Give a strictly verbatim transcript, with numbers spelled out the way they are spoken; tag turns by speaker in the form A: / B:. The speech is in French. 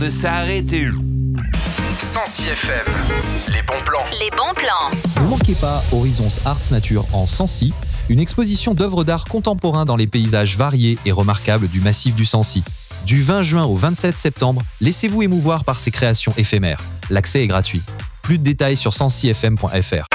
A: de s'arrêter.
B: Sancy F M, les bons plans.
C: Les bons plans.
D: Ne manquez pas Horizons Arts Nature en Sancy, une exposition d'œuvres d'art contemporains dans les paysages variés et remarquables du massif du Sancy. Du vingt juin au vingt-sept septembre, laissez-vous émouvoir par ces créations éphémères. L'accès est gratuit. Plus de détails sur sancy f m point f r.